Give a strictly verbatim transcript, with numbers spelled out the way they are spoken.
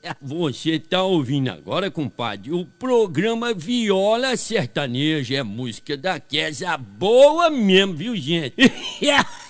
Você tá ouvindo agora, compadre, o programa Viola Sertaneja, é música daquela boa mesmo, viu, gente?